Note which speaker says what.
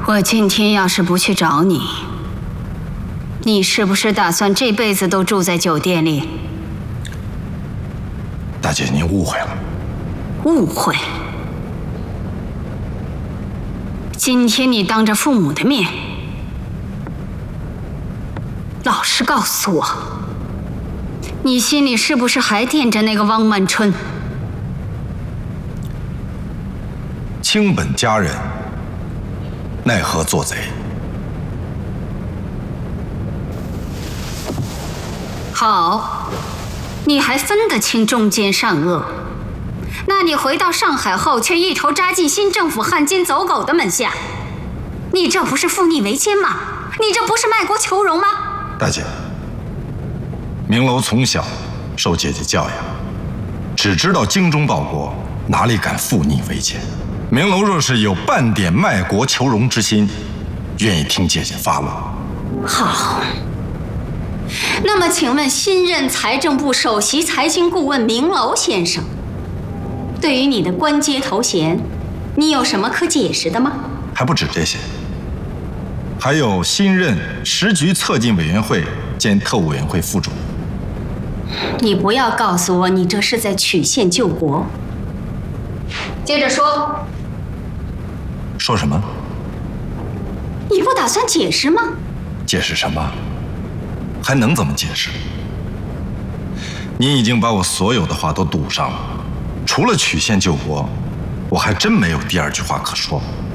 Speaker 1: 我今天要是不去找你，你是不是打算这辈子都住在酒店里？
Speaker 2: 大姐，您误会了。
Speaker 1: 误会？今天你当着父母的面，老实告诉我，你心里是不是还惦着那个汪曼春？
Speaker 2: 卿本佳人，奈何做贼？
Speaker 1: 好，你还分得清忠奸善恶？那你回到上海后，却一头扎进新政府汉奸走狗的门下，你这不是负逆为奸吗？你这不是卖国求荣吗？
Speaker 2: 大姐，明楼从小受姐姐教养，只知道精忠报国，哪里敢负逆为奸？明楼若是有半点卖国求荣之心，愿意听姐姐发落。
Speaker 1: 好，那么请问新任财政部首席财经顾问明楼先生，对于你的官阶头衔，你有什么可解释的吗？
Speaker 2: 还不止这些，还有新任时局策进委员会兼特务委员会副主。
Speaker 1: 你不要告诉我你这是在曲线救国。接着说。
Speaker 2: 说什么？
Speaker 1: 你不打算解释吗？
Speaker 2: 解释什么？还能怎么解释？你已经把我所有的话都堵上了，除了曲线救国，我还真没有第二句话可说。